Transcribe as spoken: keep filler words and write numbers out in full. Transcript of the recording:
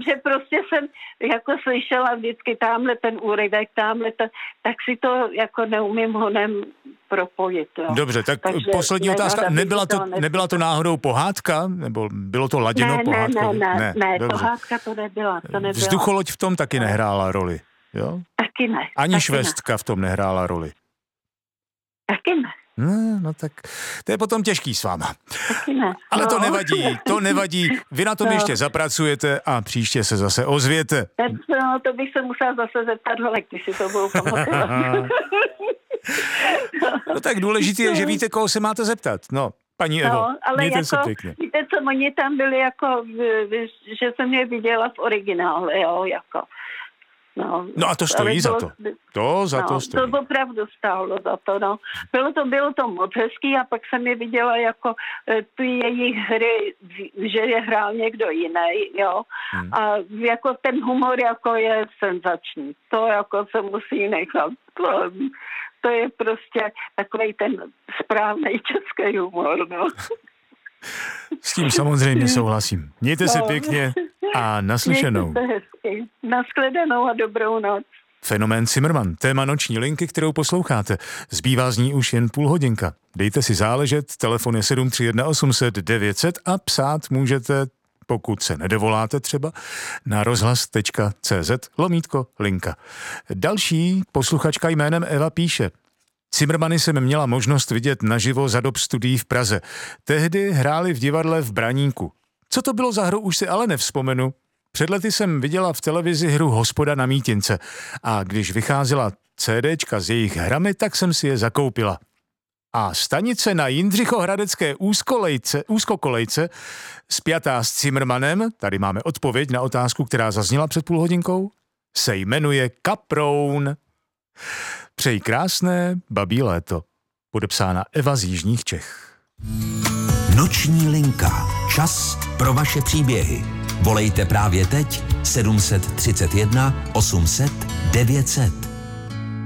že prostě jsem jako slyšela vždycky tamhle ten úryvek, tamhle to, tak si to jako neumím honem propojit. Jo. Dobře, tak Takže poslední otázka. Nebyla to, nebyla to náhodou pohádka? Nebo bylo to laděno ne, pohádkově? Ne, ne, ne, ne pohádka to nebyla. To nebyla. Vzducholoď v tom taky nehrála roli, jo? Taky ne. Ani taky švestka ne. v tom nehrála roli. Taky ne. No, no tak to je potom těžký s váma. Taky ne. Ale no. to nevadí, to nevadí. Vy na tom no. ještě zapracujete a příště se zase ozvěte. No, to bych se musela zase zeptat, ale když si to budou pamatovat. No tak důležitý je, že víte, koho se máte zeptat. No, paní Evo, no, ale mějte jako, se pěkně. Víte co, oni tam byli jako, že jsem je viděla v originále, jo, jako. No, no a to stojí za to. To za no, to stojí. To opravdu stálo za to, no. Bylo to, bylo to moc hezký a pak jsem je viděla jako ty jejich hry, že je hrál někdo jiný, jo. Hmm. A jako ten humor jako je senzační. To jako se musí nechat. To, to je prostě takovej ten správný český humor, no. S tím samozřejmě souhlasím. Mějte se pěkně a naslyšenou. Mějte se hezky. Nashledanou a dobrou noc. Fenomén Zimmermann, téma noční linky, kterou posloucháte. Zbývá z ní už jen půl hodinka. Dejte si záležet, telefon je sedm tři jedna osm set devět set a psát můžete, pokud se nedovoláte třeba, na rozhlas tečka cé zet lomítko linka. Další posluchačka jménem Eva píše: Zimmermanny jsem měla možnost vidět naživo za dob studií v Praze. Tehdy hráli v divadle v Braníku. Co to bylo za hru, už si ale nevzpomenu. Před lety jsem viděla v televizi hru Hospoda na Mítince a když vycházela CDčka s jejich hrami, tak jsem si je zakoupila. A stanice na Jindřichohradecké úzkolejce, úzkokolejce spjatá s Zimmermannem, tady máme odpověď na otázku, která zazněla před půl hodinkou, se jmenuje Kaproun. Přeji krásné babí léto. Podepsána Eva z Jižních Čech. Noční linka. Čas pro vaše příběhy. Volejte právě teď sedm tři jedna osm set devět set.